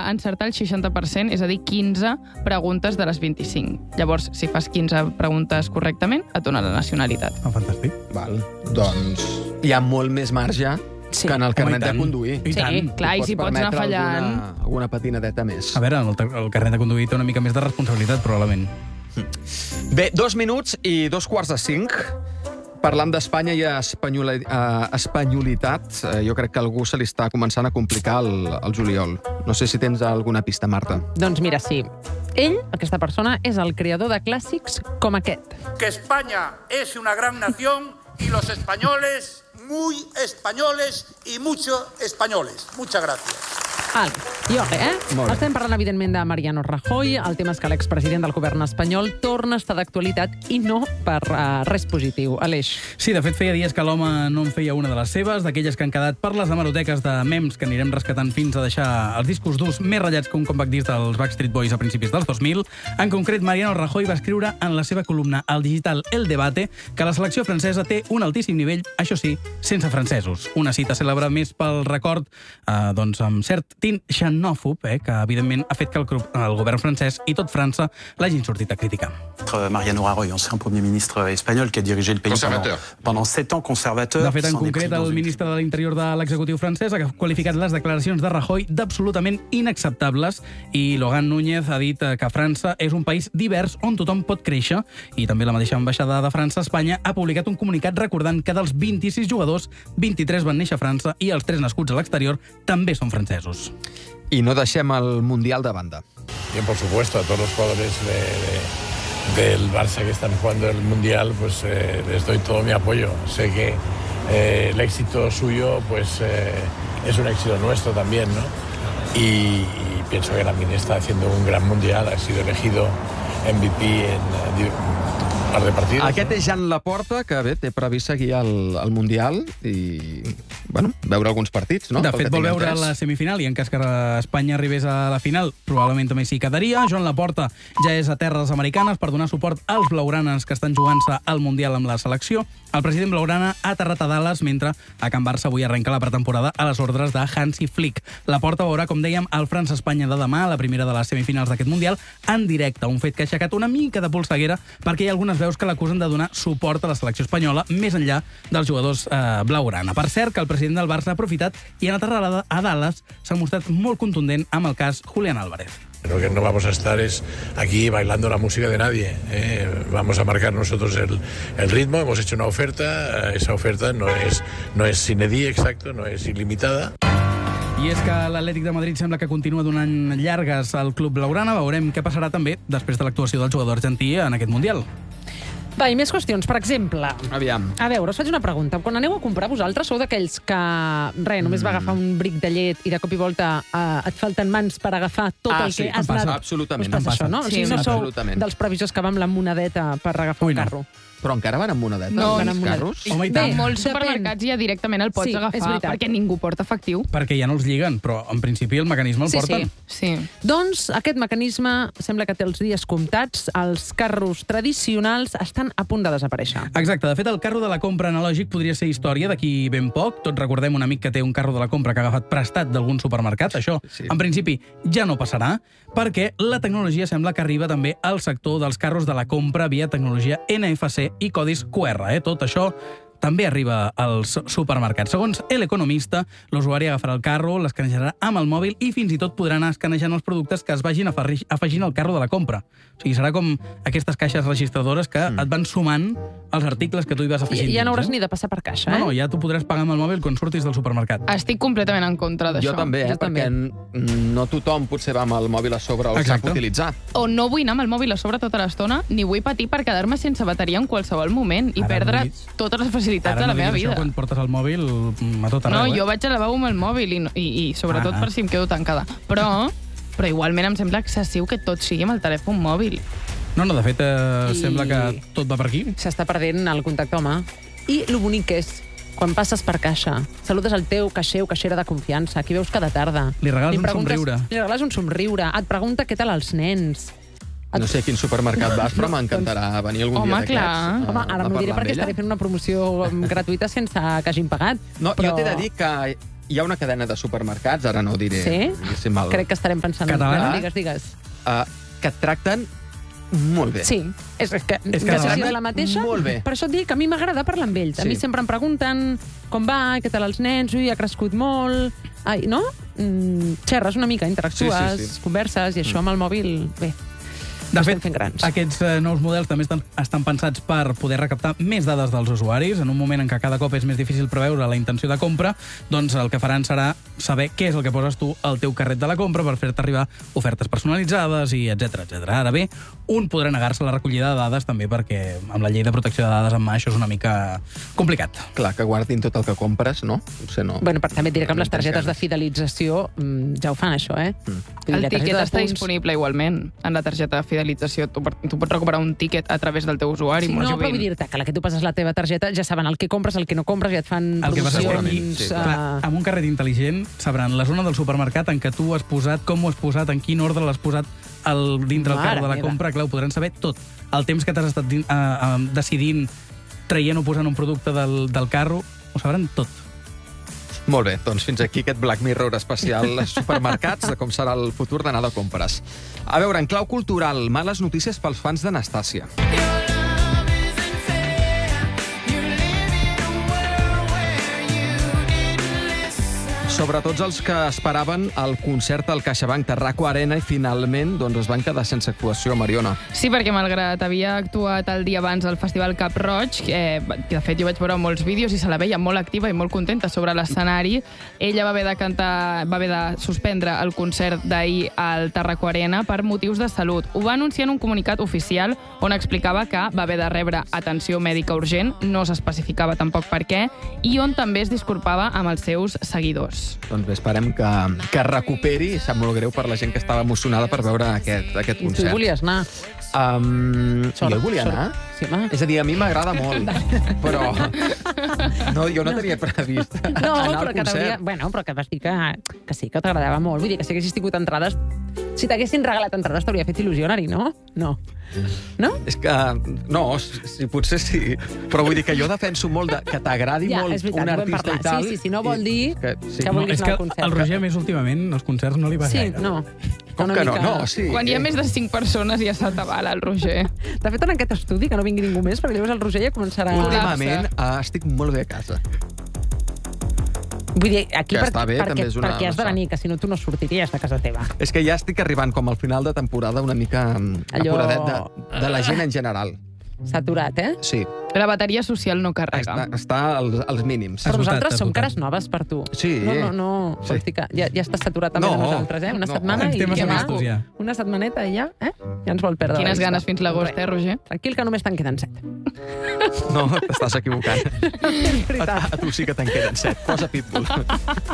encertar el 60%, és a dir, 15 preguntes de les 25. Llavors, si fas 15 preguntes correctament, et dona la nacionalitat. Fantàstic. Val. Doncs hi ha molt més marge que en el carnet de conduir. I tant. Clar, i si pots anar fallant... Alguna patinadeta més. A veure, el carnet de conduir té una mica més de responsabilitat, probablement. Bé, 2 minuts i 2:45. Parlant d'Espanya i espanyolitat, jo crec que algú se li està començant a complicar el juliol. No sé si tens alguna pista, Marta. Doncs mira, sí. Ell, aquesta persona, és el creador de clàssics com aquest. Que España es una gran nación y los españoles muy españoles y mucho españoles. Muchas gracias. Estem parlant, evidentment, de Mariano Rajoy. El tema és que l'expresident del govern espanyol torna a estar d'actualitat i no per res positiu. Aleix. Sí, de fet, feia dies que l'home no en feia una de les seves, d'aquelles que han quedat per les hemeroteques de mems que anirem rescatant fins a deixar els discos durs més ratllats que un compact disc dels Backstreet Boys a principis dels 2000. En concret, Mariano Rajoy va escriure en la seva columna al digital El Debate que la selecció francesa té un altíssim nivell, això sí, sense francesos. Una cita cèlebre més pel record, doncs amb cert tint xenòfob, que evidentment ha fet que el govern francès i tot França l'hagin sortit a criticar. Mariano Rajoy, ancien Premier ministre espanyol que ha dirigit el país pendant 7 ans, conservateur. De fet, en concret, el ministre de l'Interior de l'executiu francès ha qualificat les declaracions de Rajoy d'absolutament inacceptables i Logan Núñez ha dit que França és un país divers on tothom pot créixer i també la mateixa ambaixada de França a Espanya ha publicat un comunicat recordant que dels 26 jugadors, 23 van néixer a França i els 3 nascuts a l'exterior també són francesos. I no deixem el Mundial de banda. Bien, por supuesto, a todos los jugadores del Barça que están jugando el Mundial, pues les doy todo mi apoyo. Sé que el éxito suyo pues es un éxito nuestro también, ¿no? Y pienso que Lamine está haciendo un gran Mundial, ha sido elegido MVP en un par de partidos. Aquest és Jan Laporta, que bé, té previst seguir el Mundial i, bueno, veure alguns partits, no? De fet, vol veure la semifinal i en cas que Espanya arribés a la final, probablement també s'hi quedaria. Joan Laporta ja és a terres americanes per donar suport als blaugranes que estan jugant-se al Mundial amb la selecció. El president blaugrana ha aterrat a Dallas mentre a Can Barça avui arrenca la pretemporada a les ordres de Hansi Flick. Laporta veurà, com dèiem, el França-Espanya de demà, la primera de les semifinals d'aquest Mundial, en directe, un fet que ha aixecat una mica de polseguera perquè hi ha algunes veus que l'acusen de donar suport a la selecció espanyola més enllà dels jugadors blaugrana. Per cert, que el president del Barça ha aprofitat i en aterrada a Dallas s'ha mostrat molt contundent amb el cas Julián Álvarez. Lo que no vamos a estar es aquí bailando la música de nadie. Vamos a marcar nosotros el ritmo. Hemos hecho una oferta. Esa oferta no es sine die, exacto, no es ilimitada. I és que l'Atlètic de Madrid sembla que continua donant llargues al club blaugrana. Veurem què passarà també després de l'actuació del jugador argentí en aquest Mundial. Va, i més qüestions. Per exemple, Aviam. a veure, us faig una pregunta. Quan aneu a comprar, vosaltres sou d'aquells que, només va agafar un bric de llet i de cop i volta et falten mans per agafar tot el que has anat... Absolutament. Us passa això, no? Sí, o sigui, no sou absolutament. dels previsors que van amb la monedeta per agafar un carro. Però encara van amb monedeta, No, els van amb monedeta. carros? Home, i De tant. molts Depèn. supermercats ja directament el pots Sí, és agafar veritat. perquè ningú porta efectiu. Perquè ja no els lliguen, però en principi el mecanisme el porten. Sí. Doncs aquest mecanisme sembla que té els dies comptats. Els carros tradicionals estan a punt de desaparèixer. Exacte. De fet, el carro de la compra analògic podria ser història d'aquí ben poc. Tots recordem un amic que té un carro de la compra que ha agafat prestat d'algun supermercat. Això, en principi, ja no passarà, perquè la tecnologia sembla que arriba també al sector dels carros de la compra via tecnologia NFC i codis QR. Tot això també arriba als supermercats. Segons El Economista, l'usuari agafarà el carro, l'escanejarà amb el mòbil i fins i tot podrà anar escanejant els productes que es vagin afegint al carro de la compra. O sigui, serà com aquestes caixes registradores que et van sumant els articles que tu hi vas afegint. I ja no dins, hauràs ni de passar per caixa, No, ja tu podràs pagar amb el mòbil quan surtis del supermercat. Estic completament en contra d'això. Jo també, Jo també. perquè no tothom potser va amb el mòbil a sobre o el sap Exacte. utilitzar. O no vull anar amb el mòbil a sobre tota l'estona, ni vull patir per quedar-me sense bateria en qualsevol moment i Ara perdre no diguis- totes les facilitats de la meva Ara no diguis vida. això quan portes el mòbil a tot arreu. No, jo vaig al lavabo amb el mòbil i sobretot Ah. per si em quedo tancada. Però igualment em sembla excessiu que tot sigui amb el telèfon mòbil. No, de fet, I- sembla que tot va per aquí. S'està perdent el contacte humà. I lo bonic que és, quan passes per caixa, saludes el teu caixer o caixera de confiança, qui veus cada tarda. Li regales un preguntes- somriure. Li regales un somriure, et pregunta què tal els nens. No sé a quin supermercat vas, però m'encantarà venir algun Home, dia d'aquests. clar. Home, ara no ho diré perquè estaré fent una promoció gratuïta sense que hagin pagat. No, però... jo t'he de dir que hi ha una cadena de supermercats, ara no diré... Sí? Crec que estarem pensant... Catalana? Digues. Que et tracten molt bé. Sí, és que no sé si és la mateixa, molt bé. per això et dic que a mi m'agrada parlar amb ells. A mi sempre em pregunten com va, què tal els nens, ui, ha crescut molt... Ai, no? Xerres una mica, interactues, converses, i això amb el mòbil, bé. De fet, aquests nous models també estan pensats per poder recaptar més dades dels usuaris. En un moment en què cada cop és més difícil preveure la intenció de compra, doncs el que faran serà saber què és el que poses tu al teu carret de la compra per fer-te arribar ofertes personalitzades i etc. Ara bé, un podrà negar-se a la recollida de dades també perquè amb la llei de protecció de dades en mà això és una mica complicat. Clar, que guardin tot el que compres, no? Potser no. Bueno, també et diré que amb les targetes de fidelització ja ho fan, això, El tiquet està disponible igualment en la targeta de fidelització. Tu pots recuperar un tiquet a través del teu usuari. No, però vull dir-te que la que tu passes la teva targeta ja saben el que compres, el que no compres, ja et fan promocions... Amb un carret intel·ligent sabran la zona del supermercat en què tu has posat, com ho has posat, en quin ordre l'has posat dintre el carro de la compra. Clar, ho podran saber tot. El temps que t'has estat decidint, traient o posant un producte del carro, ho sabran tot. Molt bé, doncs fins aquí aquest Black Mirror especial als supermercats de com serà el futur d'anar de compres. A veure, en clau cultural, males notícies pels fans d'Anastàcia. Sobre tots els que esperaven el concert al CaixaBank Tarraco Arena i finalment doncs, es van quedar sense actuació, Mariona. Sí, perquè malgrat havia actuat el dia abans al Festival Cap Roig, que de fet jo vaig veure molts vídeos i se la veia molt activa i molt contenta sobre l'escenari, ella va haver de suspendre el concert d'ahir al Tarraco Arena per motius de salut. Ho va anunciar en un comunicat oficial on explicava que va haver de rebre atenció mèdica urgent, no s'especificava tampoc per què, i on també es disculpava amb els seus seguidors. Doncs bé, esperem que recuperi. Sap molt greu per la gent que estava emocionada per veure aquest concert. Tu hi volies anar? Jo hi volia anar? Sí, home. És a dir, a mi m'agrada molt, però jo no tenia previst anar al concert. Bueno, però que vas dir que sí, que t'agradava molt. Vull dir que si haguessis tingut entrades... Si t'haguessin regalat entrades t'hauria fet il·lusió anar-hi, no? No? És que... No, sí, potser sí. Però vull dir que jo defenso molt que t'agradi molt un artista i tal. Sí, no vol dir que vulguis anar al concert. El Roger, més últimament, els concerts no li va gaire. Sí, no. Com que no? No, sí. Quan hi ha més de 5 persones ja s'atabala el Roger. T'ha fet en aquest estudi que no vingui ningú més, perquè llavors el Roger ja començarà... Últimament estic molt bé a casa. Vull dir, aquí perquè has de venir, que si no tu no sortiries de casa teva. És que ja estic arribant com al final de temporada una mica apuradet de la gent en general. Saturat, Sí. La bateria social no carrega. Està als mínims. Però nosaltres som cares noves per tu. Sí. No. Vols dir que ja estàs saturat també de nosaltres, Una setmana i ja. Una setmaneta i ja, Ja ens vol perdre. Quines ganes fins l'agost, Roger? Tranquil, que només te'n queden 7. No, t'estàs equivocant. A tu sí que te'n queden 7. Posa Pitbull.